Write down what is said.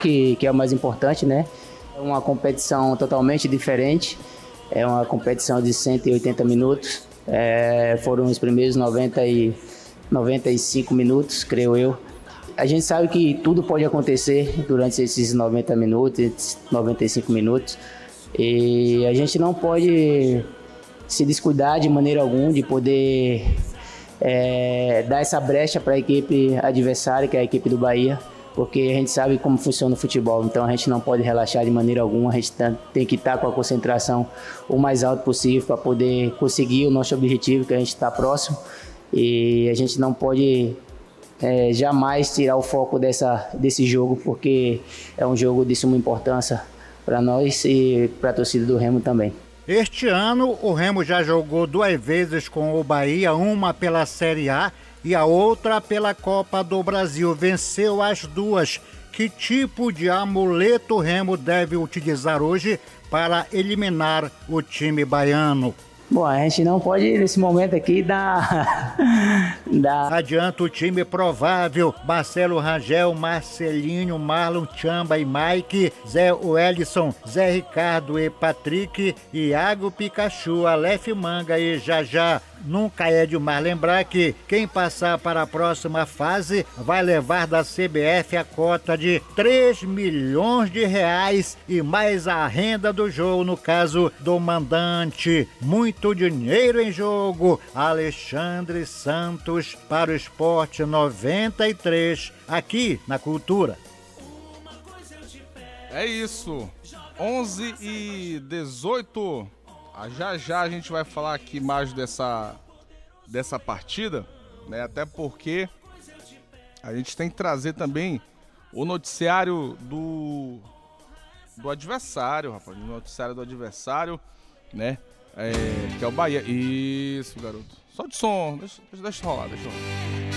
que é o mais importante, né? É uma competição totalmente diferente, é uma competição de 180 minutos, foram os primeiros 95 minutos, creio eu. A gente sabe que tudo pode acontecer durante esses 90 minutos, esses 95 minutos, e a gente não pode se descuidar de maneira alguma de poder dar essa brecha para a equipe adversária, que é a equipe do Bahia, porque a gente sabe como funciona o futebol, então a gente não pode relaxar de maneira alguma, a gente tem que estar com a concentração o mais alto possível para poder conseguir o nosso objetivo, que a gente está próximo, e a gente não pode jamais tirar o foco desse jogo, porque é um jogo de suma importância para nós e para a torcida do Remo também. Este ano o Remo já jogou 2 vezes com o Bahia, uma pela Série A e a outra pela Copa do Brasil. Venceu as 2. Que tipo de amuleto o Remo deve utilizar hoje para eliminar o time baiano? Bom, a gente não pode, nesse momento aqui, dar... Adianta o time provável: Marcelo Rangel, Marcelinho, Marlon, Chamba e Mike, Zé Wellison, Zé Ricardo e Patrick, Iago, Pikachu, Aleph Manga e Jajá. Nunca é demais lembrar que quem passar para a próxima fase vai levar da CBF a cota de 3 milhões de reais e mais a renda do jogo, no caso do mandante. Muito dinheiro em jogo. Alexandre Santos para o Esporte 93, aqui na Cultura. É isso, 11h18. Já a gente vai falar aqui mais dessa partida, né? Até porque a gente tem que trazer também o noticiário do adversário, rapaz. O noticiário do adversário, né? Que é o Bahia. Isso, garoto. Só de som, deixa rolar.